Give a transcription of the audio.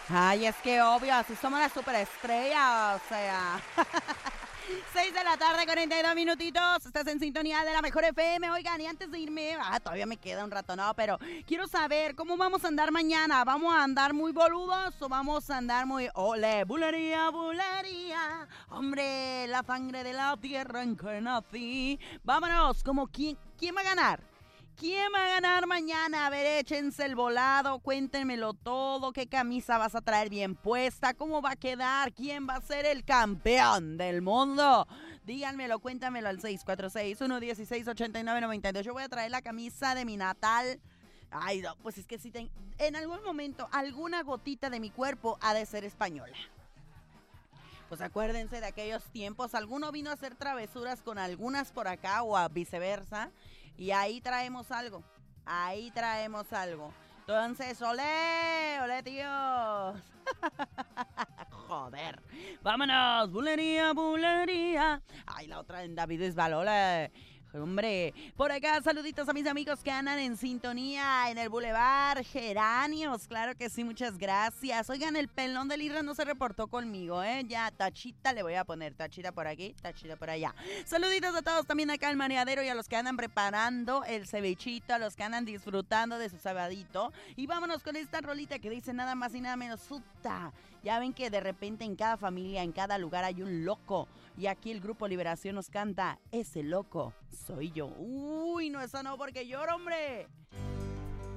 Ay, es que obvio, así somos las superestrellas, o sea. 6 de la tarde, 42 minutitos. Estás en sintonía de la mejor FM. Oigan, y antes de irme, todavía me queda un rato, no, pero quiero saber cómo vamos a andar mañana. ¿Vamos a andar muy boludos o vamos a andar muy ole, bulería, bulería? Hombre, la sangre de la tierra en que nací. Vámonos, como quién va a ganar. ¿Quién va a ganar mañana? A ver, échense el volado, cuéntenmelo todo. ¿Qué camisa vas a traer bien puesta? ¿Cómo va a quedar? ¿Quién va a ser el campeón del mundo? Díganmelo, cuéntamelo al 646-116-8992. Yo voy a traer la camisa de mi natal. Ay, no, pues es que si en algún momento alguna gotita de mi cuerpo ha de ser española. Pues acuérdense de aquellos tiempos. Alguno vino a hacer travesuras con algunas por acá o a viceversa. Y ahí traemos algo. Ahí traemos algo. Entonces, olé, olé, tíos. Joder. Vámonos. Bulería, bulería. Ay, la otra en David Esbalola. Hombre, por acá saluditos a mis amigos que andan en sintonía en el Boulevard Geranios. Claro que sí, muchas gracias. Oigan, el pelón del Irra no se reportó conmigo, ¿eh? Ya, tachita le voy a poner. Tachita por aquí, tachita por allá. Saluditos a todos también acá al mareadero y a los que andan preparando el cevichito, a los que andan disfrutando de su sabadito. Y vámonos con esta rolita que dice nada más y nada menos Suta. Ya ven que de repente en cada familia, en cada lugar hay un loco. Y aquí el Grupo Liberación nos canta, ese loco soy yo. Uy, no, eso no, porque lloro, hombre.